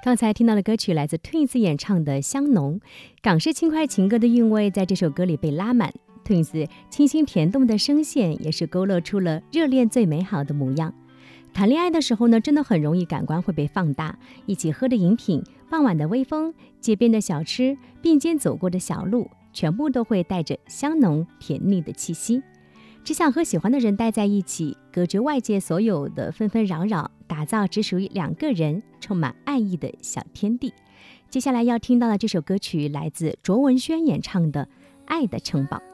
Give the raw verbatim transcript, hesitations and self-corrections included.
刚才听到的歌曲来自 Twins 演唱的《香浓》，港式轻快情歌的韵味在这首歌里被拉满。Twins 清新甜动的声线也是勾勒出了热恋最美好的模样。谈恋爱的时候呢，真的很容易感官会被放大，一起喝的饮品、傍晚的微风、街边的小吃、并肩走过的小路，全部都会带着香浓甜腻的气息。只想和喜欢的人待在一起，隔绝外界所有的纷纷扰扰，打造只属于两个人充满爱意的小天地。接下来要听到的这首歌曲来自卓文萱演唱的《爱的城堡》。